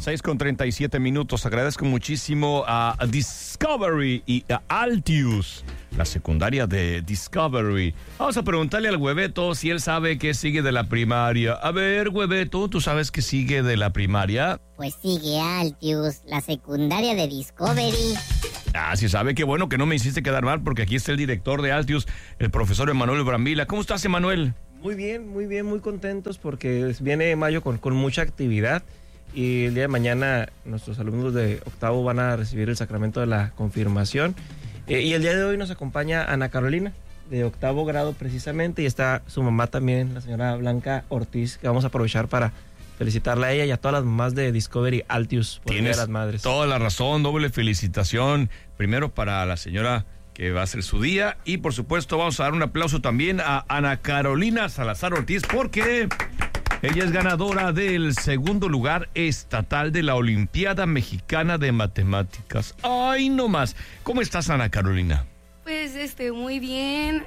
6:37. Agradezco muchísimo a Discovery y a Altius, la secundaria de Discovery. Vamos a preguntarle al Hueveto si él sabe qué sigue de la primaria. A ver, Hueveto, ¿tú sabes qué sigue de la primaria? Pues sigue Altius, la secundaria de Discovery. Ah, sí sabe, qué bueno que no me hiciste quedar mal, porque aquí está el director de Altius, el profesor Emanuel Brambila. ¿Cómo estás, Emanuel? Muy bien, muy contentos porque viene mayo con mucha actividad y el día de mañana nuestros alumnos de octavo van a recibir el sacramento de la confirmación y el día de hoy nos acompaña Ana Carolina de octavo grado precisamente y está su mamá también, la señora Blanca Ortiz, que vamos a aprovechar para felicitarla a ella y a todas las mamás de Discovery Altius por el Día de las Madres. Toda la razón, doble felicitación, primero para la señora que va a ser su día, y por supuesto vamos a dar un aplauso también a Ana Carolina Salazar Ortiz, porque ella es ganadora del segundo lugar estatal de la Olimpiada Mexicana de Matemáticas. ¡Ay, no más! ¿Cómo estás, Ana Carolina? Pues muy bien,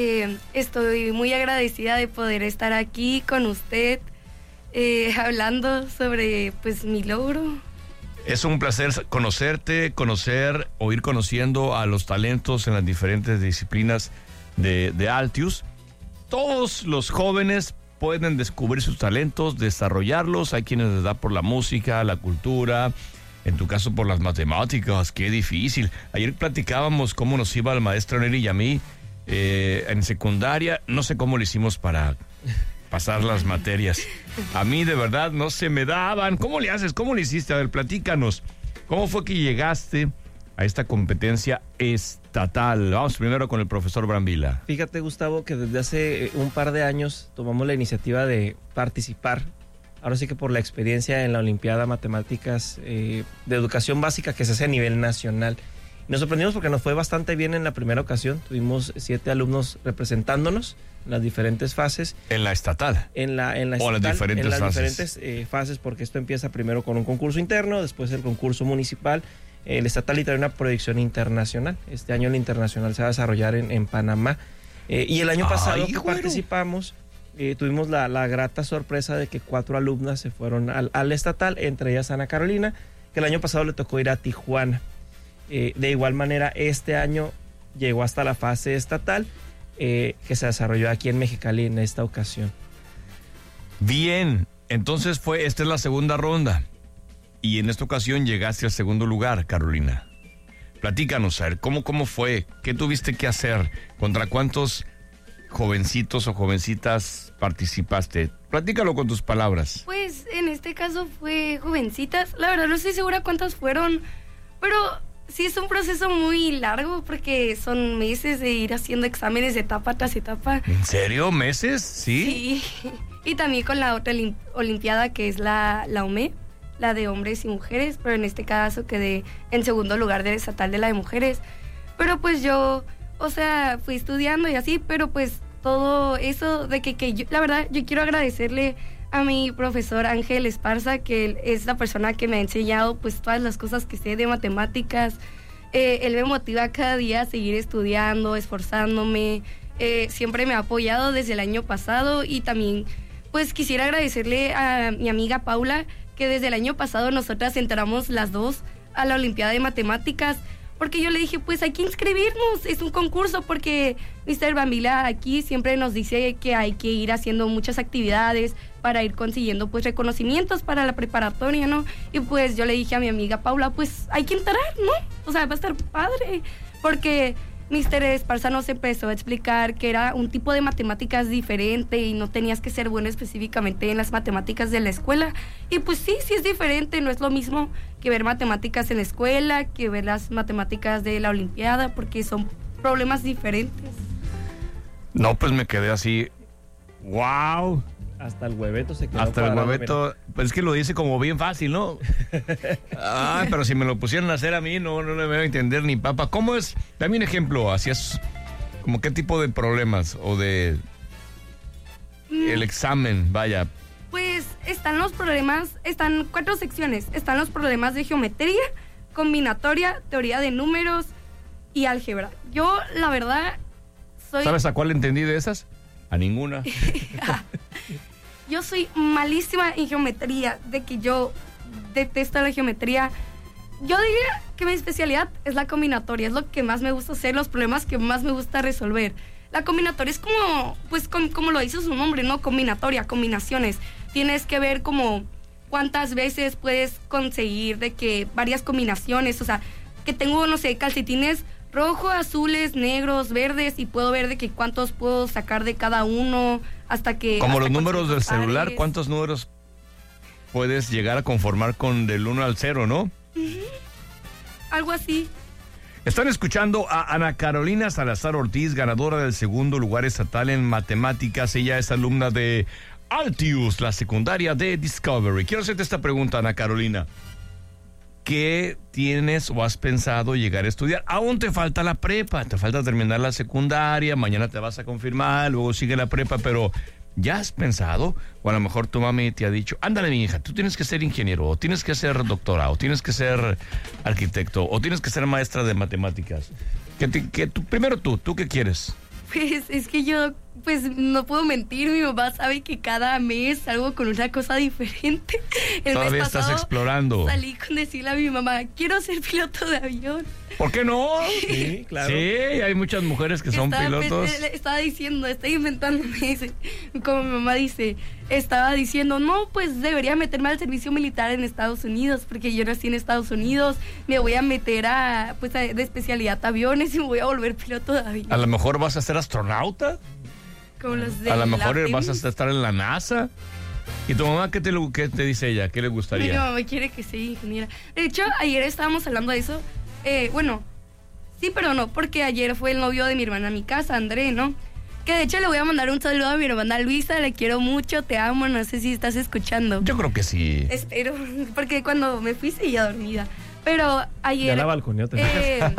estoy muy agradecida de poder estar aquí con usted, hablando sobre pues mi logro. Es un placer conocerte, o ir conociendo a los talentos en las diferentes disciplinas de Altius. Todos los jóvenes pueden descubrir sus talentos, desarrollarlos. Hay quienes les da por la música, la cultura, en tu caso por las matemáticas. Qué difícil. Ayer platicábamos cómo nos iba el maestro Neri y a mí en secundaria. No sé cómo lo hicimos para pasar las materias. A mí de verdad no se me daban. ¿Cómo le haces? ¿Cómo le hiciste? A ver, platícanos. ¿Cómo fue que llegaste a esta competencia estatal? Vamos primero con el profesor Brambila. Fíjate, Gustavo, que desde hace un par de años tomamos la iniciativa de participar, ahora sí que por la experiencia en la Olimpiada Matemáticas de Educación Básica que se hace a nivel nacional. Nos sorprendimos porque nos fue bastante bien en la primera ocasión. Tuvimos 7 alumnos representándonos en las diferentes fases. ¿En la estatal? En la estatal, las diferentes fases. Diferentes fases, porque esto empieza primero con un concurso interno, después el concurso municipal, el estatal, y trae una proyección internacional. Este año el internacional se va a desarrollar en Panamá. Y el año pasado que participamos, tuvimos la grata sorpresa de que 4 alumnas se fueron al estatal, entre ellas Ana Carolina, que el año pasado le tocó ir a Tijuana. De igual manera, este año llegó hasta la fase estatal, que se desarrolló aquí en Mexicali en esta ocasión. Bien, entonces esta es la segunda ronda. Y en esta ocasión llegaste al segundo lugar, Carolina. Platícanos, a ver, ¿cómo fue? ¿Qué tuviste que hacer? ¿Contra cuántos jovencitos o jovencitas participaste? Platícalo con tus palabras. Pues en este caso fue jovencitas. La verdad no estoy segura cuántas fueron, pero sí es un proceso muy largo porque son meses de ir haciendo exámenes etapa tras etapa. ¿En serio? ¿Meses? ¿Sí? Sí. Y también con la otra olimpiada que es la OME, la de hombres y mujeres, pero en este caso quedé en segundo lugar del estatal de la de mujeres. Pero pues yo, fui estudiando y así, pero pues todo eso de que yo, la verdad, yo quiero agradecerle a mi profesor Ángel Esparza, que es la persona que me ha enseñado pues todas las cosas que sé de matemáticas. Él me motiva cada día a seguir estudiando, esforzándome. Siempre me ha apoyado desde el año pasado, y también pues quisiera agradecerle a mi amiga Paula, que desde el año pasado nosotras entramos las dos a la Olimpiada de Matemáticas, porque yo le dije, pues hay que inscribirnos, es un concurso, porque Mr. Brambila aquí siempre nos dice que hay que ir haciendo muchas actividades para ir consiguiendo pues reconocimientos para la preparatoria, ¿no? Y pues yo le dije a mi amiga Paula, pues hay que entrar, ¿no? O sea, va a estar padre, porque Mr. Esparza nos empezó a explicar que era un tipo de matemáticas diferente y no tenías que ser bueno específicamente en las matemáticas de la escuela. Y pues sí es diferente, no es lo mismo que ver matemáticas en la escuela, que ver las matemáticas de la Olimpiada, porque son problemas diferentes. No, pues me quedé así, ¡wow! Hasta el Hueveto se quedó. Hasta el Hueveto, pues es que lo dice como bien fácil, ¿no? Pero si me lo pusieran a hacer a mí, no le voy a entender ni papa. ¿Cómo es? Dame un ejemplo, así es, como qué tipo de problemas o de el examen, vaya. Pues están los problemas, están 4 secciones. Están los problemas de geometría, combinatoria, teoría de números y álgebra. Yo, la verdad, ¿Sabes a cuál entendí de esas? A ninguna. Yo soy malísima en geometría, de que yo detesto la geometría. Yo diría que mi especialidad es la combinatoria, es lo que más me gusta hacer, los problemas que más me gusta resolver. La combinatoria es como, pues como lo dice su nombre, ¿no? Combinatoria, combinaciones. Tienes que ver como cuántas veces puedes conseguir de que varias combinaciones, o sea, que tengo, no sé, calcetines rojos, azules, negros, verdes, y puedo ver de que cuántos puedo sacar de cada uno hasta que... Como hasta los números del conseguir celular, pares. ¿cuántos números puedes llegar a conformar con del 1 al 0, no? Algo así. Están escuchando a Ana Carolina Salazar Ortiz, ganadora del segundo lugar estatal en matemáticas. Ella es alumna de Altius, la secundaria de Discovery. Quiero hacerte esta pregunta, Ana Carolina. ¿Qué tienes o has pensado llegar a estudiar? Aún te falta la prepa, te falta terminar la secundaria, mañana te vas a confirmar, luego sigue la prepa, pero ¿ya has pensado? O a lo mejor tu mami te ha dicho, ándale mi hija, tú tienes que ser ingeniero, o tienes que ser doctora, o tienes que ser arquitecto, o tienes que ser maestra de matemáticas. Primero ¿tú qué quieres? Pues es que yo, pues no puedo mentir, mi mamá sabe que cada mes salgo con una cosa diferente. El Todavía mes estás pasado explorando. salí con decirle a mi mamá, quiero ser piloto de avión. ¿Por qué no? Sí, claro. Sí, hay muchas mujeres que son pilotos. Estaba diciendo, estoy inventando, me dice, como mi mamá dice, estaba diciendo, no, pues debería meterme al servicio militar en Estados Unidos, porque yo nací en Estados Unidos, me voy a meter de especialidad a aviones y me voy a volver piloto de avión. A lo mejor vas a ser astronauta. Como los de A lo mejor la vas a Artemis. estar en la NASA. ¿Y tu mamá qué te dice ella? ¿Qué le Mi gustaría? mamá quiere que sea ingeniera. De hecho, ayer estábamos hablando de eso. Bueno, sí, pero no, porque ayer fue el novio de mi hermana a mi casa, André, ¿no? Que de hecho le voy a mandar un saludo a mi hermana Luisa, le quiero mucho, te amo, no sé si estás escuchando. Yo creo que sí. Espero, porque cuando me fui seguía dormida. Pero ayer... Ya la balconeó, te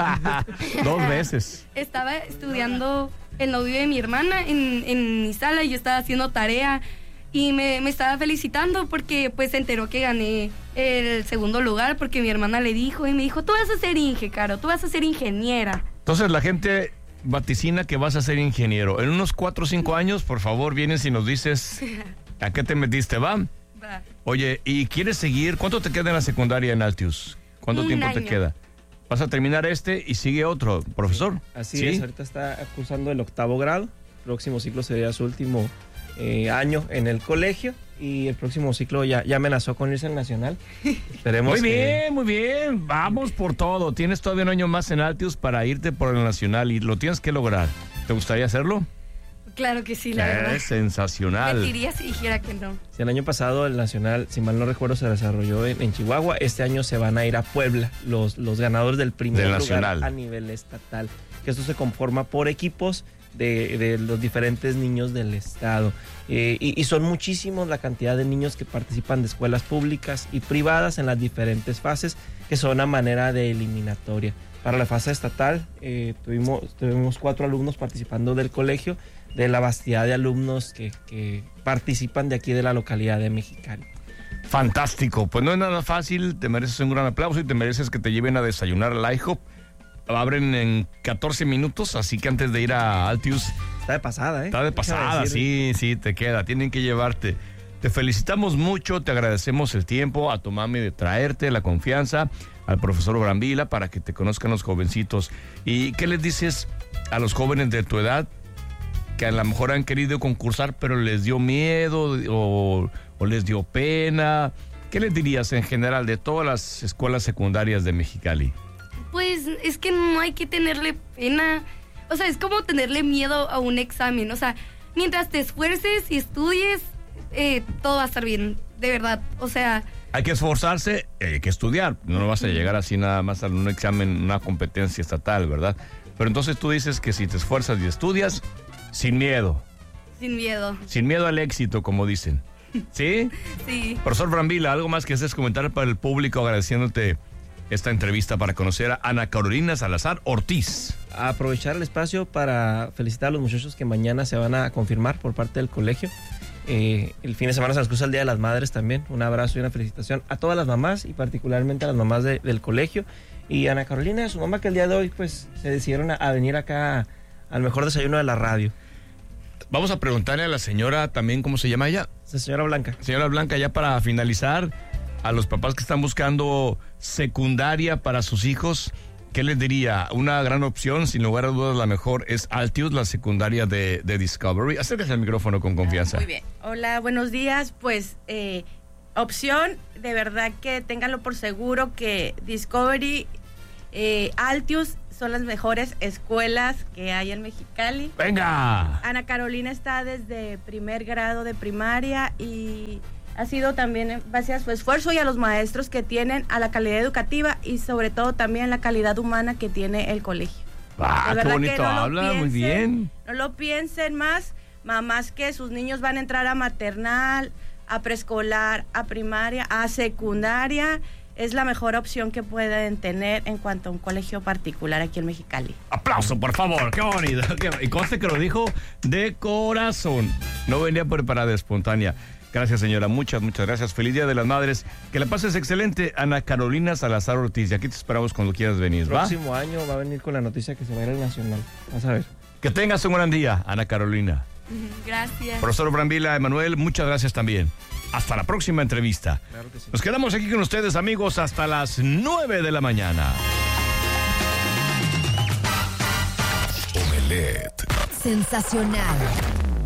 Dos veces. Estaba estudiando el novio de mi hermana en mi sala y yo estaba haciendo tarea y me estaba felicitando porque pues se enteró que gané el segundo lugar porque mi hermana le dijo y me dijo, tú vas a ser Caro, tú vas a ser ingeniera. Entonces la gente vaticina que vas a ser ingeniero. En unos 4 o 5 años, por favor, vienes y nos dices a qué te metiste, ¿va? Va. Oye, ¿y quieres seguir? ¿Cuánto te queda en la secundaria en Altius? ¿Cuánto Un tiempo te año. queda? Vas a terminar y sigue otro, profesor. Así ¿Sí? es, ahorita está cursando el 8º grado. Próximo ciclo sería su último año en el colegio y el próximo ciclo ya amenazó con irse al nacional. Esperemos Muy bien, vamos por todo. Tienes todavía un año más en Altius para irte por el nacional y lo tienes que lograr. ¿Te gustaría hacerlo? Claro que sí, la verdad. Es sensacional. Mentiría si dijera que no. Si el año pasado el nacional, si mal no recuerdo, se desarrolló en Chihuahua, este año se van a ir a Puebla los ganadores del primer Del lugar nacional. a nivel estatal. Que esto se conforma por equipos de los diferentes niños del estado. Y son muchísimos la cantidad de niños que participan de escuelas públicas y privadas en las diferentes fases, que son a manera de eliminatoria. Para la fase estatal tuvimos 4 alumnos participando del colegio, de la vastidad de alumnos que participan de aquí de la localidad de Mexicali. Fantástico. Pues no es nada fácil. Te mereces un gran aplauso y te mereces que te lleven a desayunar al IHOP. Abren en 14 minutos, así que antes de ir a Altius... Está de pasada, ¿eh? Está de pasada, sí, te queda. Tienen que llevarte. Te felicitamos mucho, te agradecemos el tiempo, a tu mami de traerte, la confianza, al profesor Brambila para que te conozcan los jovencitos. ¿Y qué les dices a los jóvenes de tu edad que a lo mejor han querido concursar, pero les dio miedo o les dio pena? ¿Qué les dirías en general de todas las escuelas secundarias de Mexicali? Pues es que no hay que tenerle pena. O sea, es como tenerle miedo a un examen. O sea, mientras te esfuerces y estudies, todo va a estar bien, de verdad. O sea... Hay que esforzarse, hay que estudiar. No vas a llegar así nada más a un examen, una competencia estatal, ¿verdad? Pero entonces tú dices que si te esfuerzas y estudias, sin miedo. Sin miedo. Sin miedo al éxito, como dicen. ¿Sí? Sí. Profesor Brambila, ¿algo más que haces comentar para el público agradeciéndote esta entrevista para conocer a Ana Carolina Salazar Ortiz? Aprovechar el espacio para felicitar a los muchachos que mañana se van a confirmar por parte del colegio. El fin de semana se nos cruza el Día de las Madres también. Un abrazo y una felicitación a todas las mamás y particularmente a las mamás del colegio. Y a Ana Carolina y a su mamá, que el día de hoy pues se decidieron a venir acá al mejor desayuno de la radio. Vamos a preguntarle a la señora también, ¿cómo se llama ella? Señora Blanca. Señora Blanca, ya para finalizar, a los papás que están buscando secundaria para sus hijos, ¿qué les diría? Una gran opción, sin lugar a dudas la mejor, es Altius, la secundaria de Discovery. Acérquese al micrófono con confianza. Muy bien. Hola, buenos días. Pues, opción, de verdad que ténganlo por seguro que Discovery, Altius son las mejores escuelas que hay en Mexicali. ¡Venga! Ana Carolina está desde primer grado de primaria y ha sido también en base a su esfuerzo y a los maestros que tienen, a la calidad educativa y sobre todo también la calidad humana que tiene el colegio. ¡Ah, qué bonito habla! Muy bien. No lo piensen más, mamás que sus niños van a entrar a maternal, a preescolar, a primaria, a secundaria. Es la mejor opción que pueden tener en cuanto a un colegio particular aquí en Mexicali. Aplauso, por favor, qué bonito. Y conste que lo dijo de corazón. No venía preparada, espontánea. Gracias, señora. Muchas gracias. Feliz Día de las Madres. Que la pases excelente. Ana Carolina Salazar Ortiz. Y aquí te esperamos cuando quieras venir, El próximo año va a venir con la noticia que se va a ir al Nacional. Vas a ver. Que tengas un gran día, Ana Carolina. Gracias. Profesor Brambila, Emanuel, muchas gracias también. Hasta la próxima entrevista. Claro que sí. Nos quedamos aquí con ustedes, amigos, hasta las 9 de la mañana. Omelette. Sensacional.